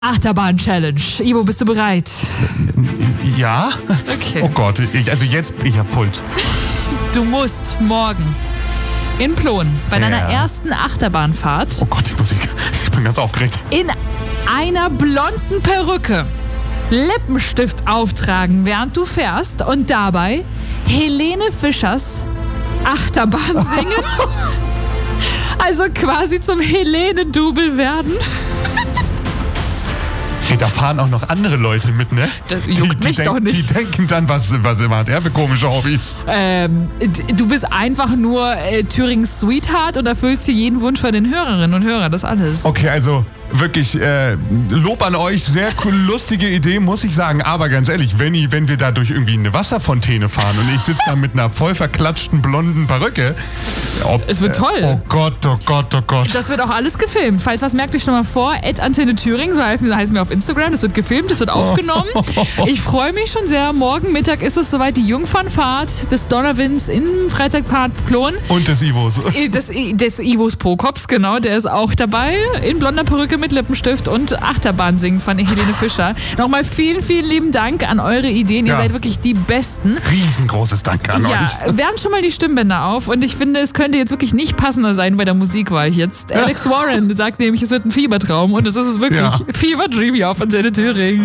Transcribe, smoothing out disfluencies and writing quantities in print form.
Achterbahn-Challenge. Ivo, bist du bereit? Ja? Okay. Oh Gott, ich hab Puls. Du musst morgen in Plon bei deiner ersten Achterbahnfahrt Oh Gott, die Musik. Ich bin ganz aufgeregt. in einer blonden Perücke Lippenstift auftragen, während du fährst und dabei Helene Fischers Achterbahn singen. Also quasi zum Helene-Double werden. Hey, da fahren auch noch andere Leute mit, ne? Das juckt mich doch nicht. Die denken dann, was hat er für komische Hobbys? Du bist einfach nur Thürings Sweetheart und erfüllst hier jeden Wunsch von den Hörerinnen und Hörern, das alles. Okay, also wirklich Lob an euch, sehr cool, lustige Idee, muss ich sagen. Aber ganz ehrlich, wenn wir da durch irgendwie eine Wasserfontäne fahren und ich sitze da mit einer voll verklatschten blonden Perücke. Es wird toll. Oh Gott, oh Gott, oh Gott. Das wird auch alles gefilmt. Falls was, merkt euch schon mal vor, @Antenne Thüringen, so heißen wir auf Instagram. Das wird gefilmt, das wird aufgenommen. Ich freue mich schon sehr. Morgen Mittag ist es soweit, die Jungfernfahrt des Donnerwinds im Freizeitpark Plon. Und des Ivos. Des Ivos Prokops, genau, der ist auch dabei. In blonder Perücke mit Lippenstift und Achterbahn singen von Helene Fischer. Nochmal vielen, vielen lieben Dank an eure Ideen. Ihr seid wirklich die Besten. Riesengroßes Dank an euch. Wir haben schon mal die Stimmbänder auf und ich finde, es könnte jetzt wirklich nicht passender sein bei der Musikwahl jetzt. Alex Warren sagt nämlich, es wird ein Fiebertraum und es ist es wirklich. Fever Dream hier auf Antenne Thüringen.